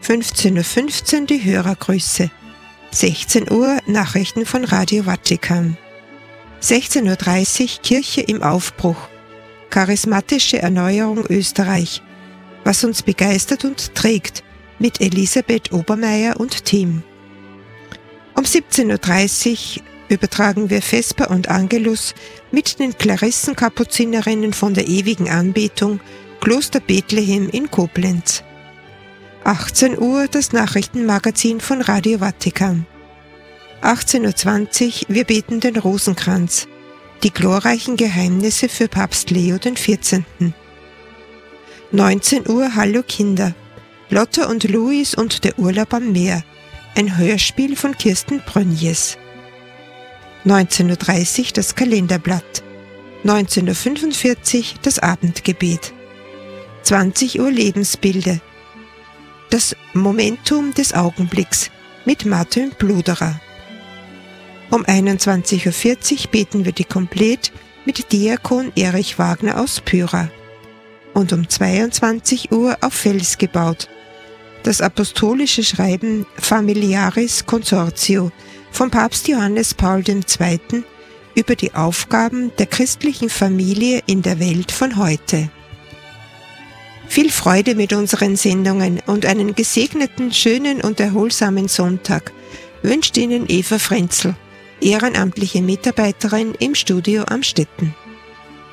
15:15 Uhr die Hörergrüße. 16 Uhr Nachrichten von Radio Vatikan. 16:30 Uhr Kirche im Aufbruch. Charismatische Erneuerung Österreich. Was uns begeistert und trägt, mit Elisabeth Obermeier und Team. Um 17:30 Uhr übertragen wir Vesper und Angelus mit den Klarissenkapuzinerinnen von der ewigen Anbetung, Kloster Bethlehem in Koblenz. 18 Uhr das Nachrichtenmagazin von Radio Vatikan. 18:20 Uhr wir beten den Rosenkranz. Die glorreichen Geheimnisse für Papst Leo XIV. 19 Uhr Hallo Kinder. Lotta und Luis und der Urlaub am Meer. Ein Hörspiel von Kirsten Brönjes. 19:30 Uhr das Kalenderblatt. 19:45 Uhr das Abendgebet. 20 Uhr Lebensbilder. Das Momentum des Augenblicks mit Martin Bluderer. Um 21:40 Uhr beten wir die Komplett mit Diakon Erich Wagner aus Pyra. Und um 22 Uhr auf Fels gebaut. Das apostolische Schreiben Familiaris Consortio von Papst Johannes Paul II. Über die Aufgaben der christlichen Familie in der Welt von heute. Viel Freude mit unseren Sendungen und einen gesegneten, schönen und erholsamen Sonntag wünscht Ihnen Eva Frenzel, ehrenamtliche Mitarbeiterin im Studio Amstetten.